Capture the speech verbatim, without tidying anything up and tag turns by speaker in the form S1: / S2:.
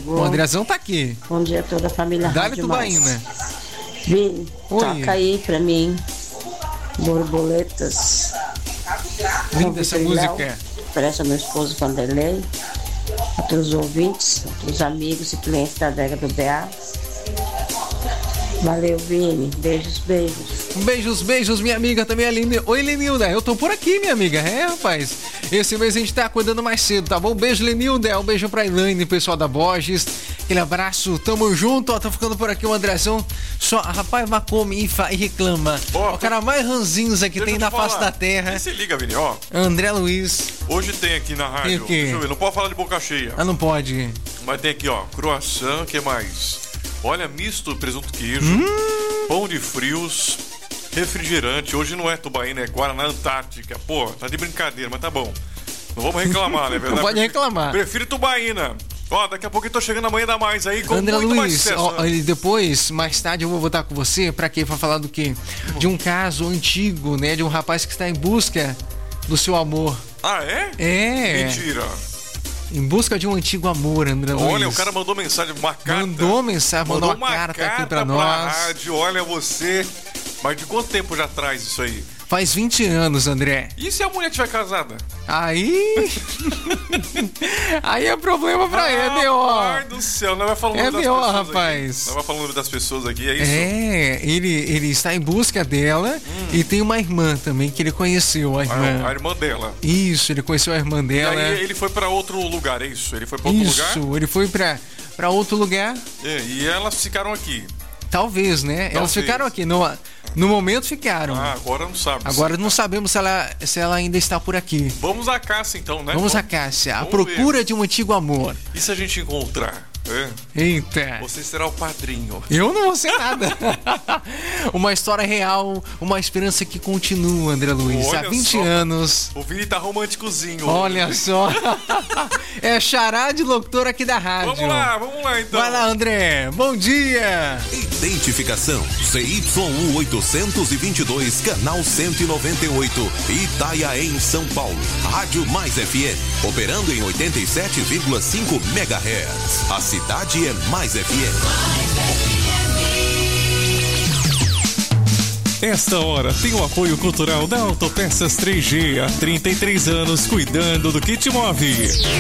S1: chegou.
S2: O Andrezão tá aqui.
S1: Bom dia a toda a família
S2: Dá-lhe
S1: Rádio
S2: Tubaína.
S1: Mais. Vini,
S2: Oi.
S1: toca aí pra mim. Borboletas.
S2: Linda essa música.
S1: Léo, oferece ao meu esposo Vanderlei, a todos os ouvintes, a todos os amigos e clientes da adega do B A. Valeu, Vini. Beijos, beijos.
S2: Beijos, beijos, minha amiga também, a Lenilda. Oi, Lenilda, eu tô por aqui, minha amiga. É, rapaz, esse mês a gente tá acordando mais cedo, tá bom? Beijo, Lenilda. Um beijo pra Elaine, pessoal da Borges. Aquele abraço, tamo junto. Ó, tá ficando por aqui o Andrezão. Só, rapaz, vai come e, fa, e reclama.
S3: Ó,
S2: o cara mais ranzinza que tem na face da terra.
S3: E se liga, Vini, ó.
S2: André Luiz.
S3: Hoje tem aqui na rádio.
S2: Tem o quê?
S3: Deixa eu ver, não pode falar de boca cheia.
S2: Ah, não pode.
S3: Mas tem aqui, ó, croissant, que mais? Olha, misto, presunto, queijo,
S2: Hum.
S3: pão de frios, refrigerante. Hoje não é Tubaína, é Guaraná Antártica. Pô, tá de brincadeira, mas tá bom. Não vamos reclamar, né, verdade?
S2: Não pode reclamar.
S3: Prefiro Tubaína. Ó, daqui a pouco eu tô chegando amanhã da mais aí com
S2: André
S3: muito mais
S2: Luiz,
S3: sucesso.
S2: ó,
S3: né?
S2: ele depois, mais tarde, eu vou voltar com você. Pra quê? Pra falar do quê? De um caso antigo, né? De um rapaz que está em busca do seu amor.
S3: Ah, é?
S2: É.
S3: Mentira.
S2: Em busca de um antigo amor, André Luiz.
S3: Olha, o cara mandou mensagem, uma carta.
S2: Mandou mensagem, mandou,
S3: mandou
S2: uma, carta, aqui pra,
S3: pra
S2: nós.
S3: rádio. Olha você. Mas de quanto tempo já traz isso aí?
S2: Faz vinte anos, André.
S3: E se a mulher estiver casada?
S2: Aí. Aí é problema pra ele, é B O.
S3: Ai do céu, não vai falando
S2: É
S3: das
S2: B O,
S3: pessoas
S2: rapaz.
S3: aqui. Não vai falando das pessoas aqui, é isso?
S2: É, ele, ele está em busca dela
S3: Hum.
S2: e tem uma irmã também que ele conheceu, a irmã.
S3: A, a irmã dela.
S2: Isso, ele conheceu a irmã
S3: E
S2: dela.
S3: aí ele foi pra outro lugar, é isso? Ele foi pra outro
S2: Isso,
S3: lugar?
S2: ele foi pra, pra outro lugar.
S3: É, e elas ficaram aqui.
S2: Talvez, né? Elas
S3: Talvez.
S2: ficaram aqui. No, no momento ficaram.
S3: Ah, agora não sabe.
S2: Agora não sabemos se ela, se ela ainda está por aqui.
S3: Vamos à caça então, né?
S2: Vamos à Cássia, à
S3: vamos
S2: procura de um antigo amor.
S3: E se a gente encontrar? É?
S2: Eita.
S3: Você será o padrinho.
S2: Eu não vou ser nada. Uma história real, uma esperança que continua, André Luiz.
S3: Olha
S2: Há vinte
S3: só.
S2: anos.
S3: O Vini tá românticozinho.
S2: Olha só. É xará de locutor aqui da rádio.
S3: Vamos lá, vamos lá então.
S2: Vai lá, André. Bom dia.
S4: Identificação C Y U oitocentos e vinte e dois, canal cento e noventa e oito, Itaiaém, São Paulo. Rádio Mais F M, operando em oitenta e sete vírgula cinco megahertz. A cidade é Mais F M.
S5: Esta hora tem o apoio cultural da Autopeças três G. Há trinta e três anos cuidando do que te move.